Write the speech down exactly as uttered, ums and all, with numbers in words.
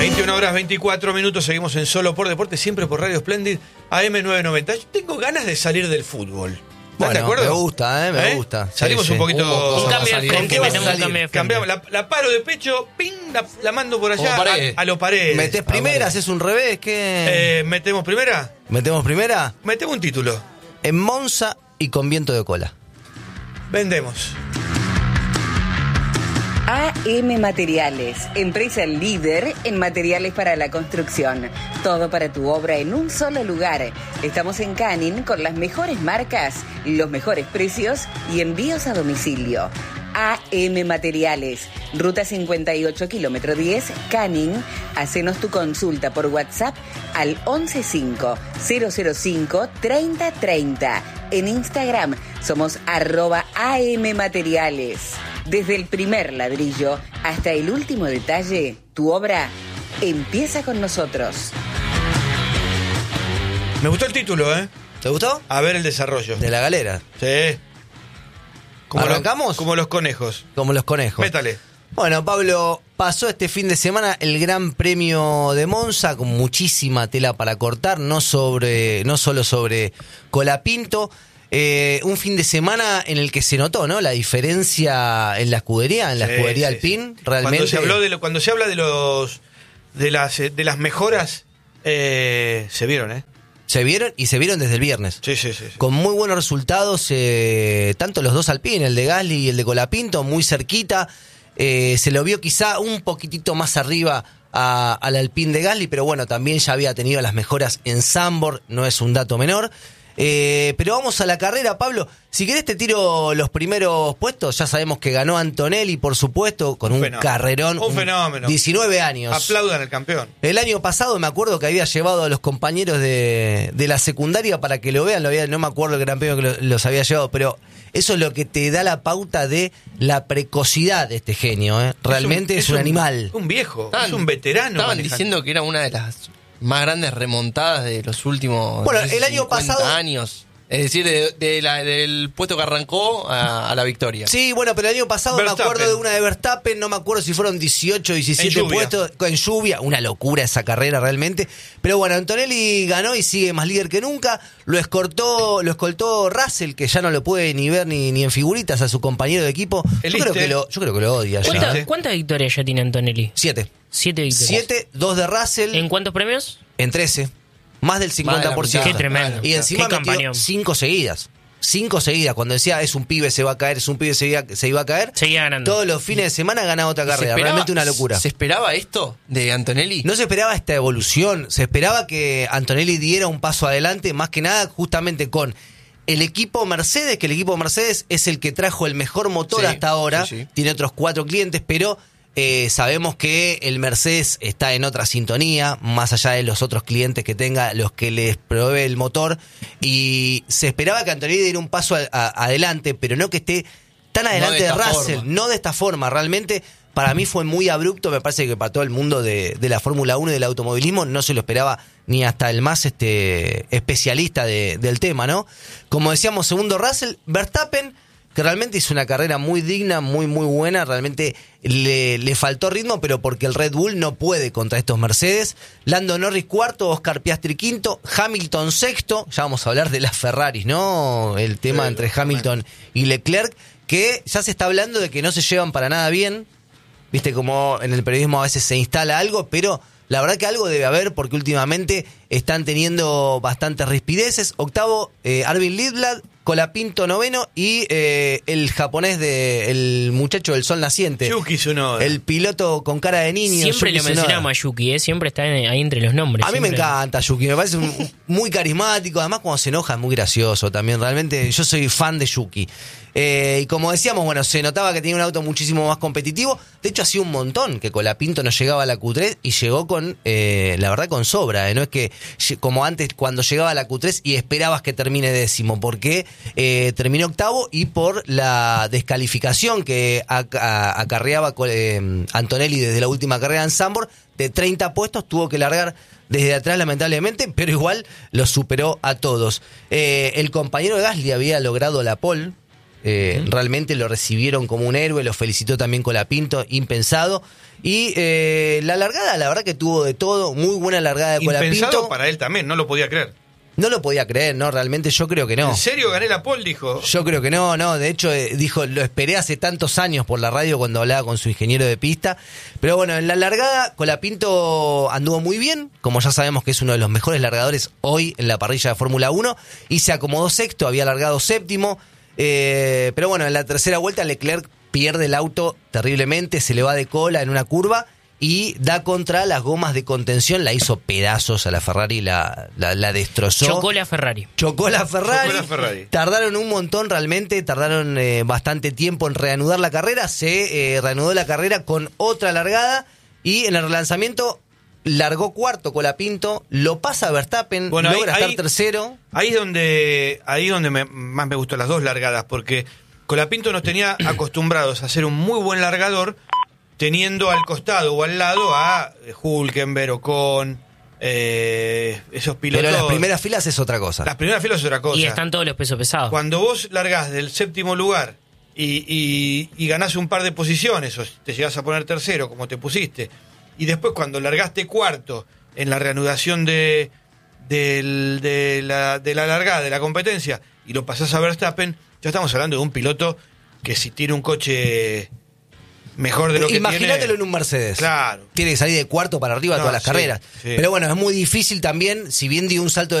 veintiuna horas veinticuatro minutos, seguimos en Solo por Deporte, siempre por Radio Splendid, A M novecientos noventa. Yo tengo ganas de salir del fútbol. ¿Estás bueno, de acuerdo? Me gusta, eh, me ¿Eh? gusta. Salimos sí, un sí. poquito... Un cambio de frente, ¿Con qué metemos vas a un cambio de frente. Cambiamos, la, la paro de pecho, ping, la, la mando por allá Como Paredes. a, a los Paredes. ¿Metés primera? ¿Haces un revés? ¿Qué? Eh, ¿Metemos primera? ¿Metemos primera? Metemos un título. En Monza y con viento de cola. Vendemos. A M Materiales, empresa líder en materiales para la construcción. Todo para tu obra en un solo lugar. Estamos en Canning con las mejores marcas, los mejores precios y envíos a domicilio. A M Materiales, ruta cincuenta y ocho, kilómetro diez, Canning. Hacenos tu consulta por WhatsApp al once cinco cero cero cinco treinta treinta. En Instagram somos arroba A M Materiales. Desde el primer ladrillo hasta el último detalle, tu obra empieza con nosotros. Me gustó el título, ¿eh? ¿Te gustó? A ver el desarrollo. De la galera. Sí. Como ¿Arrancamos? Los, como los conejos. Como los conejos. Métale. Bueno, Pablo, pasó este fin de semana el Gran Premio de Monza con muchísima tela para cortar, no sobre, no solo sobre Colapinto. Eh, un fin de semana en el que se notó, ¿no? La diferencia en la escudería, en la Sí, escudería sí, Alpine, sí. realmente. Cuando se habló de lo- cuando se habla de los de las de las mejoras, eh, se vieron, ¿eh? Se vieron y se vieron desde el viernes. Sí, sí, sí. sí. Con muy buenos resultados, eh, tanto los dos Alpine, el de Gasly y el de Colapinto, muy cerquita. Eh, se lo vio quizá un poquitito más arriba a- al Alpine de Gasly, pero bueno, también ya había tenido las mejoras en Zandvoort, no es un dato menor. Eh, pero vamos a la carrera, Pablo. Si querés te tiro los primeros puestos. Ya sabemos que ganó Antonelli, por supuesto, con Un un, fenómeno. carrerón. Un fenómeno. diecinueve años. Aplaudan al campeón. El año pasado me acuerdo que había llevado a los compañeros de, de la secundaria para que lo vean. Lo había, no me acuerdo el gran premio que lo- los había llevado, pero eso es lo que te da la pauta de la precocidad de este genio. ¿eh? Realmente es un, animal. Un viejo, Estaban- es un veterano. Estaban manejando. diciendo que era una de las más grandes remontadas de los últimos Bueno, no sé, el año cincuenta pasado- años. Es decir, de, de la- del puesto que arrancó a, a la victoria. Sí, bueno, pero el año pasado Verstappen. me acuerdo de una de Verstappen, no me acuerdo si fueron dieciocho, diecisiete En lluvia. puestos en lluvia, una locura esa carrera realmente. Pero bueno, Antonelli ganó y sigue más líder que nunca. Lo escoltó, lo escoltó Russell, que ya no lo puede ni ver ni, ni en figuritas a su compañero de equipo. Yo El creo, Iste. que lo, yo creo que lo odia ya. ¿Cuánta- ¿eh? ¿Cuántas cuántas victorias ya tiene Antonelli? Siete. Siete victorias. Siete, dos de Russell ¿En cuántos premios? en trece. Más del cincuenta por ciento. Qué tremendo. Y encima Qué metió campañón. cinco seguidas. Cinco seguidas. Cuando decía es un pibe, se va a caer, es un pibe, se iba, se iba a caer. Seguía ganando. Todos los fines de semana ganaba otra ¿Y se carrera. esperaba- Realmente una locura. ¿Se esperaba esto de Antonelli? No se esperaba esta evolución. Se esperaba que Antonelli diera un paso adelante, más que nada justamente con el equipo Mercedes, que el equipo Mercedes es el que trajo el mejor motor Sí, hasta ahora. sí, sí. Tiene otros cuatro clientes, pero eh, sabemos que el Mercedes está en otra sintonía, más allá de los otros clientes que tenga, los que les provee el motor. Y se esperaba que Antonelli diera un paso a- a- adelante, pero no que esté tan adelante de de, esta Russell, forma. no de esta forma. Realmente, para mí fue muy abrupto. Me parece que para todo el mundo de, de la Fórmula uno y del automovilismo no se lo esperaba ni hasta el más este especialista de- del tema, ¿no? Como decíamos, segundo Russell, Verstappen, que realmente hizo una carrera muy digna, muy, muy buena. Realmente le, le faltó ritmo, pero porque el Red Bull no puede contra estos Mercedes. Lando Norris cuarto, Oscar Piastri quinto, Hamilton sexto. Ya vamos a hablar de las Ferraris, ¿no? El tema Sí, entre lógicamente. Hamilton y Leclerc, que ya se está hablando de que no se llevan para nada bien. Viste como en el periodismo a veces se instala algo, pero la verdad que algo debe haber porque últimamente están teniendo bastantes rispideces. Octavo, eh, Arvin Lidblad, Colapinto noveno y eh, el japonés de el muchacho del sol naciente. Yuki Tsunoda. El piloto con cara de niño. Siempre Yuki lo mencionamos Tsunoda. a Yuki, ¿eh? Siempre está en- ahí entre los nombres. A mí me siempre. encanta Yuki, me parece un- muy carismático, además cuando se enoja es muy gracioso también, realmente yo soy fan de Yuki. Eh, y como decíamos, bueno, se notaba que tenía un auto muchísimo más competitivo, de hecho hacía un montón que Colapinto no llegaba a la Q tres y llegó con, eh, la verdad, con sobra, eh, no es que lle- como antes cuando llegaba a la Q tres y esperabas que termine décimo, porque eh, terminó octavo y por la descalificación que ac- a- acarreaba eh, Antonelli desde la última carrera en Zandvoort, de treinta puestos tuvo que largar desde atrás lamentablemente, pero igual lo superó a todos. Eh, el compañero de Gasly había logrado la pole, Eh, ¿Mm? Realmente lo recibieron como un héroe, lo felicitó también Colapinto, impensado. Y eh, la largada, la verdad que tuvo de todo, muy buena largada de Colapinto. Impensado para él también, no lo podía creer. No lo podía creer, ¿no? Realmente yo creo que no. ¿En serio gané la pole? Dijo. Yo creo que no, no. De hecho, eh, dijo, lo esperé hace tantos años por la radio cuando hablaba con su ingeniero de pista. Pero bueno, en la largada, Colapinto anduvo muy bien. Como ya sabemos que es uno de los mejores largadores hoy en la parrilla de Fórmula uno. Y se acomodó sexto, había largado séptimo. Eh, pero bueno, en la tercera vuelta Leclerc pierde el auto terriblemente, se le va de cola en una curva y da contra las gomas de contención, la hizo pedazos a la Ferrari, la, la, la destrozó. Chocó la Ferrari. Chocó la Ferrari. Chocó la Ferrari. Tardaron un montón realmente, tardaron eh, bastante tiempo en reanudar la carrera. Se eh, reanudó la carrera con otra largada y en el relanzamiento largó cuarto Colapinto, lo pasa a Verstappen, bueno, logra ahí, estar ahí, tercero. Ahí es donde, ahí donde me, más me gustó las dos largadas, porque Colapinto nos tenía acostumbrados a ser un muy buen largador, teniendo al costado o al lado a Hülkenberg, Ocon, eh, esos pilotos. Pero las primeras filas es otra cosa. Las primeras filas es otra cosa. Y están todos los pesos pesados. Cuando vos largás del séptimo lugar y, y, y ganás un par de posiciones, o te llegás a poner tercero, como te pusiste, y después cuando largaste cuarto en la reanudación de, de, de, la, de la largada, de la competencia, y lo pasás a Verstappen, ya estamos hablando de un piloto que si tiene un coche mejor de lo que Imagínatelo tiene, en un Mercedes. Claro. Tiene que salir de cuarto para arriba No, todas las sí, carreras. sí. Pero bueno, es muy difícil también, si bien dio un salto de